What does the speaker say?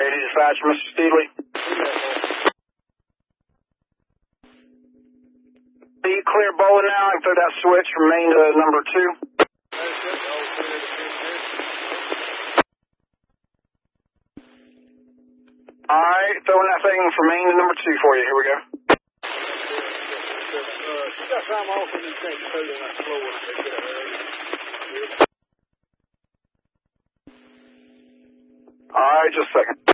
Ready to dispatch, Mr. Steedley. Are you clear bowling now? I can throw that switch from main to number 2. Alright, throwing that thing from main to number 2 for you. Here we go. Alright, just a second.